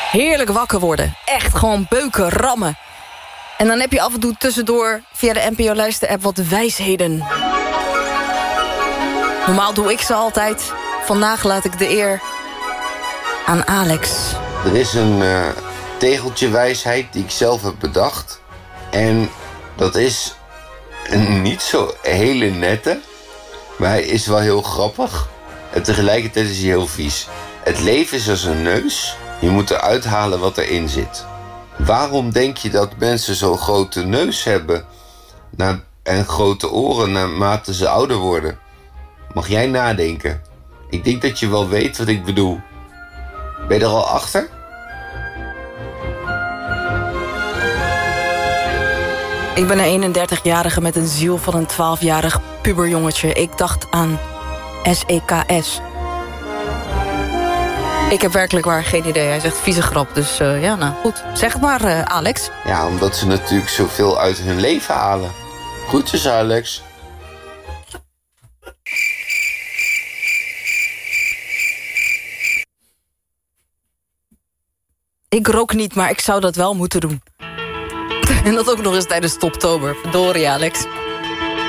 Heerlijk wakker worden. Echt gewoon beuken, rammen. En dan heb je af en toe tussendoor via de NPO-luister-app wat wijsheden. Normaal doe ik ze altijd. Vandaag laat ik de eer aan Alex. Er is een tegeltje wijsheid die ik zelf heb bedacht. En dat is een niet zo hele nette, maar hij is wel heel grappig. En tegelijkertijd is hij heel vies. Het leven is als een neus. Je moet eruit halen wat erin zit. Waarom denk je dat mensen zo'n grote neus hebben en grote oren naarmate ze ouder worden? Mag jij nadenken? Ik denk dat je wel weet wat ik bedoel. Ben je er al achter? Ik ben een 31-jarige met een ziel van een 12-jarig puberjongetje. Ik dacht aan SEKS. Ik heb werkelijk waar geen idee. Hij zegt vieze grap, dus ja, nou goed. Zeg het maar, Alex. Ja, omdat ze natuurlijk zoveel uit hun leven halen. Groetjes, Alex. Ik rook niet, maar ik zou dat wel moeten doen. En dat ook nog eens tijdens Stoptober. Verdorie, Alex.